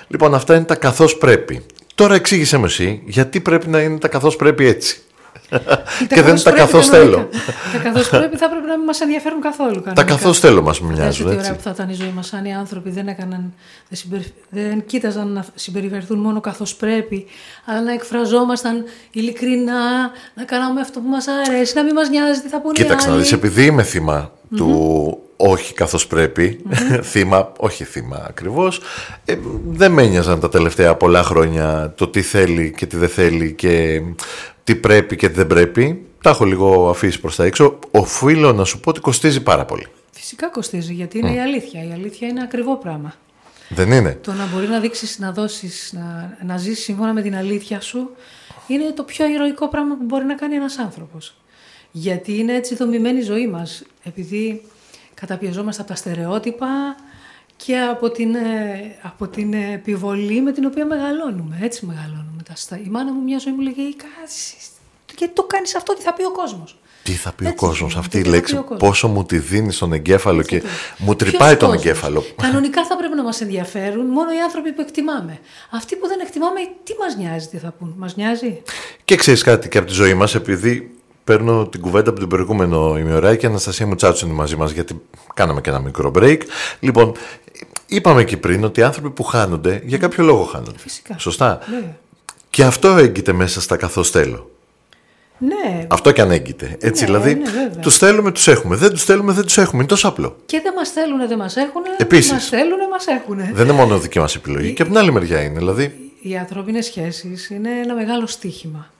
Λοιπόν, αυτά είναι τα καθώς πρέπει. Τώρα εξήγησέ μου εσύ, γιατί πρέπει να είναι τα καθώς πρέπει έτσι. Και δεν είναι τα καθώς θέλω. Τα καθώς πρέπει θα πρέπει να μην μας ενδιαφέρουν καθόλου. Κανονικά. Τα καθώς θέλω μας μοιάζουν. Τι ωραία που θα ήταν η ζωή μας αν οι άνθρωποι δεν κοίταζαν να συμπεριφερθούν μόνο καθώς πρέπει, αλλά να εκφραζόμασταν ειλικρινά, να κάναμε αυτό που μας αρέσει, να μην μας νοιάζει τι θα πούνε οι άλλοι. Κοίταξε να δεις, επειδή είμαι θύμα του όχι καθώς πρέπει, θύμα, όχι θύμα ακριβώς, δεν με ένοιαζαν τα τελευταία πολλά χρόνια το τι θέλει και τι δεν θέλει και τι πρέπει και τι δεν πρέπει. Τα έχω λίγο αφήσει προς τα έξω. Οφείλω να σου πω ότι κοστίζει πάρα πολύ. Φυσικά κοστίζει, γιατί είναι η αλήθεια. Η αλήθεια είναι ακριβό πράγμα. Δεν είναι? Το να μπορεί να δείξεις, να δώσεις, να ζήσεις σύμφωνα με την αλήθεια σου είναι το πιο ηρωικό πράγμα που μπορεί να κάνει ένας άνθρωπος. Γιατί είναι έτσι δομημένη η ζωή μας. Επειδή καταπιεζόμαστε από τα στερεότυπα και από την επιβολή με την οποία μεγαλώνουμε. Έτσι μεγαλώνουμε. Η μάνα μου μια ζωή μου λέγε γιατί το κάνεις αυτό, τι θα πει ο κόσμος. Τι θα πει ο κόσμος, αυτή η λέξη πόσο μου τη δίνει στον εγκέφαλο και μου τρυπάει τον εγκέφαλο. Κανονικά θα πρέπει να μας ενδιαφέρουν μόνο οι άνθρωποι που εκτιμάμε. Αυτοί που δεν εκτιμάμε, τι μας νοιάζει, τι θα πούν, μας νοιάζει. Και ξέρεις κάτι και από τη ζωή μας, επειδή παίρνω την κουβέντα από τον προηγούμενο ημιωράκι, η Αναστασία Μουτσάτσου είναι μαζί μας, γιατί κάναμε και ένα μικρό break. Λοιπόν, είπαμε και πριν ότι οι άνθρωποι που χάνονται, για κάποιο λόγο χάνονται. Φυσικά. Σωστά. Βέβαια. Και αυτό έγκυται μέσα στα καθώς θέλω. Ναι. Αυτό και αν έγκυται. Έτσι, δηλαδή, τους θέλουμε, τους έχουμε. Δεν τους θέλουμε, δεν τους έχουμε. Είναι τόσο απλό. Και δεν μας θέλουν, δεν μας έχουν. Επίσης. Μας θέλουν, μας έχουν. Δεν είναι μόνο δική μας επιλογή. Και από την άλλη μεριά είναι. Δηλαδή... Οι ανθρώπινες σχέσεις είναι ένα μεγάλο στοίχημα.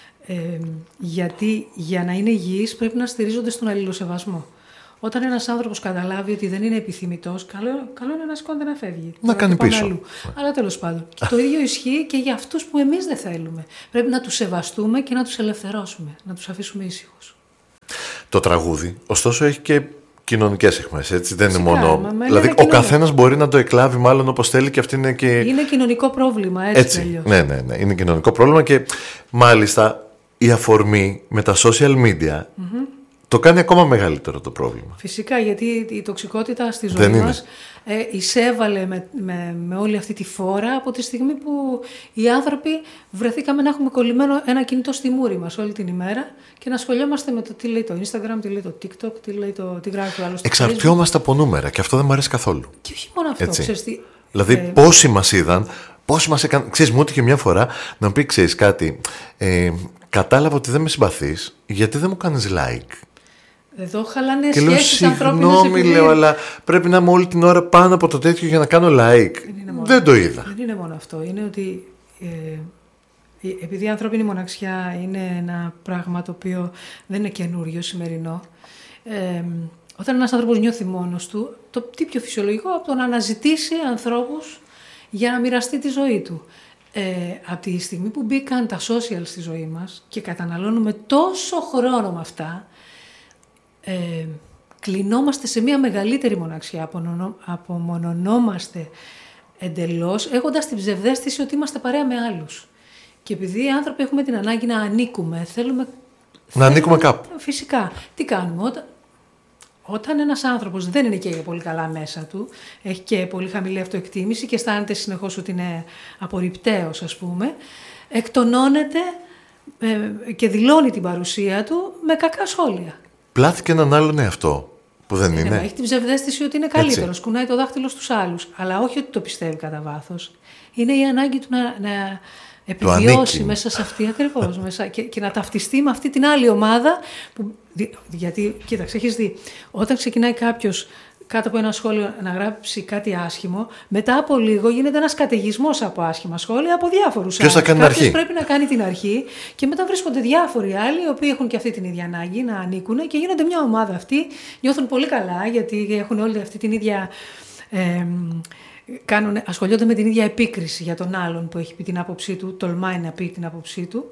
Γιατί για να είναι υγιείς πρέπει να στηρίζονται στον αλληλοσεβασμό. Όταν ένας άνθρωπος καταλάβει ότι δεν είναι επιθυμητός, καλό είναι να σηκώνεται να φεύγει. Να κάνει πίσω. Αλλού. Αλλά τέλος πάντων. Το ίδιο ισχύει και για αυτούς που εμείς δεν θέλουμε. Πρέπει να τους σεβαστούμε και να τους ελευθερώσουμε, να τους αφήσουμε ήσυχους. Το τραγούδι, ωστόσο, έχει και κοινωνικές αιχμές, έτσι. Δεν είναι μόνο. Δηλαδή, ο καθένας μπορεί να το εκλάβει μάλλον όπως θέλει και αυτή είναι και. Είναι κοινωνικό πρόβλημα, έτσι. Ναι. Είναι κοινωνικό πρόβλημα και μάλιστα η αφορμή με τα social media. Το κάνει ακόμα μεγαλύτερο το πρόβλημα. Φυσικά, γιατί η τοξικότητα στη ζωή μας εισέβαλε με όλη αυτή τη φόρα από τη στιγμή που οι άνθρωποι βρεθήκαμε να έχουμε κολλημένο ένα κινητό στη μούρη μας όλη την ημέρα και να ασχολιόμαστε με το τι λέει το Instagram, τι λέει το TikTok, τι γράφει ο άλλος. Εξαρτιόμαστε από νούμερα και αυτό δεν μου αρέσει καθόλου. Και όχι μόνο αυτό, ξέρεις τι. Δηλαδή, πόσοι μας είδαν, πόσοι μας έκαναν. Ξέρεις, μου έτυχε μια φορά να μου πει, ξέρεις κάτι, κατάλαβα ότι δεν με συμπαθείς, γιατί δεν μου κάνεις like. Εδώ χαλάνε σχέσεις ανθρώπινες. Συγγνώμη, λέω, αλλά πρέπει να είμαι όλη την ώρα πάνω από το τέτοιο για να κάνω like. Δεν το είδα. Δεν είναι μόνο αυτό. Είναι ότι επειδή η ανθρώπινη μοναξιά είναι ένα πράγμα το οποίο δεν είναι καινούριο, σημερινό, όταν ένας άνθρωπος νιώθει μόνος του, το τι πιο φυσιολογικό από το να αναζητήσει ανθρώπους για να μοιραστεί τη ζωή του. Από τη στιγμή που μπήκαν τα social στη ζωή μας και καταναλώνουμε τόσο χρόνο με αυτά, κλεινόμαστε σε μια μεγαλύτερη μοναξιά, απομονωνόμαστε εντελώς, έχοντας την ψευδαίσθηση ότι είμαστε παρέα με άλλους. Και επειδή οι άνθρωποι έχουμε την ανάγκη να ανήκουμε, θέλουμε να ανήκουμε κάπου. Φυσικά. Τι κάνουμε, όταν ένας άνθρωπος δεν είναι και πολύ καλά μέσα του, έχει και πολύ χαμηλή αυτοεκτίμηση και αισθάνεται συνεχώς ότι είναι απορριπταίος, ας πούμε, εκτονώνεται και δηλώνει την παρουσία του με κακά σχόλια. Πλάθηκε έναν άλλον εαυτό που δεν είναι. Έχει την ψευδαίσθηση ότι είναι καλύτερος, κουνάει το δάχτυλο στους άλλους, αλλά όχι ότι το πιστεύει κατά βάθος. Είναι η ανάγκη του να επιβιώσει μέσα σε αυτή ακριβώς και να ταυτιστεί με αυτή την άλλη ομάδα. Γιατί, κοίταξε, έχεις δει, όταν ξεκινάει κάποιος κάτω από ένα σχόλιο να γράψει κάτι άσχημο, μετά από λίγο γίνεται ένας καταιγισμός από άσχημα σχόλια από διάφορους. Ποιος θα κάνει την αρχή? Πρέπει να κάνει την αρχή και μετά βρίσκονται διάφοροι άλλοι οι οποίοι έχουν και αυτή την ίδια ανάγκη να ανήκουν και γίνονται μια ομάδα αυτή. Νιώθουν πολύ καλά γιατί έχουν όλη αυτή την ίδια. Ασχολιόνται με την ίδια επίκριση για τον άλλον που έχει πει την άποψή του, τολμάει να πει την άποψή του.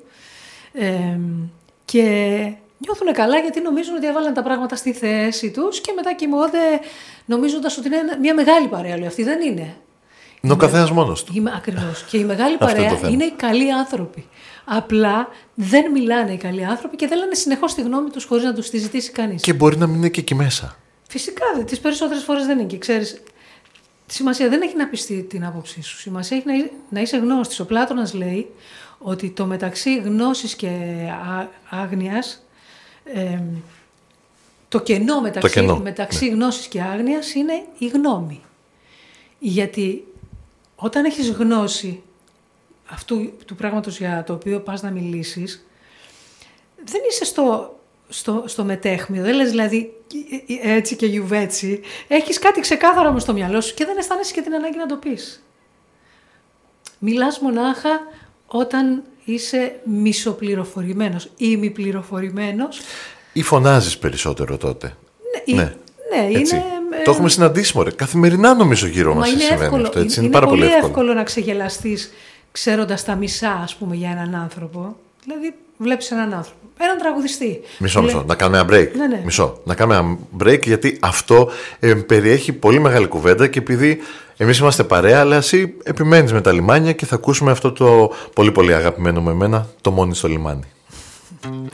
Και νιώθουν καλά γιατί νομίζουν ότι έβαλαν τα πράγματα στη θέση τους και μετά κοιμώνται νομίζοντας ότι είναι μια μεγάλη παρέα. Λέει, αυτή δεν είναι. Είναι ο καθένας μόνος του. Ακριβώς. Και η μεγάλη παρέα είναι οι καλοί άνθρωποι. Απλά δεν μιλάνε οι καλοί άνθρωποι και δεν λένε συνεχώς τη γνώμη τους χωρίς να τους τη ζητήσει κανείς. Και μπορεί να μην είναι και εκεί μέσα. Φυσικά, τις περισσότερες φορές δεν είναι. Και ξέρεις, Σημασία δεν έχει να πεις την άποψή σου. Σημασία έχει να είσαι γνώστης. Ο Πλάτωνας λέει ότι το μεταξύ γνώσης και άγνοιας, το κενό μεταξύ γνώσης και άγνοιας είναι η γνώμη. Γιατί όταν έχεις γνώση αυτού του πράγματος για το οποίο πας να μιλήσεις, δεν είσαι στο μετέχμιο, δεν λες δηλαδή έτσι και γιουβέτσι. Έχεις κάτι ξεκάθαρο όμως στο μυαλό σου και δεν αισθάνεσαι και την ανάγκη να το πεις. Μιλάς μονάχα όταν είσαι μισοπληροφορημένος ή ημιπληροφορημένος. Ή φωνάζεις περισσότερο τότε. Ναι, είναι... Το έχουμε συναντήσει, μωρέ. Καθημερινά νομίζω γύρω μας συμβαίνει αυτό. Έτσι. Είναι πάρα πολύ εύκολο να ξεγελαστείς ξέροντας τα μισά, ας πούμε, για έναν άνθρωπο. Δηλαδή, βλέπεις έναν άνθρωπο, έναν τραγουδιστή. Μισό. Να κάνουμε ένα break. Ναι. Μισό. Να κάνουμε ένα break, γιατί αυτό περιέχει πολύ μεγάλη κουβέντα και επειδή εμείς είμαστε παρέα, αλλά εσύ επιμένεις με τα λιμάνια και θα ακούσουμε αυτό το πολύ πολύ αγαπημένο με εμένα, το Μόνοι στο λιμάνι.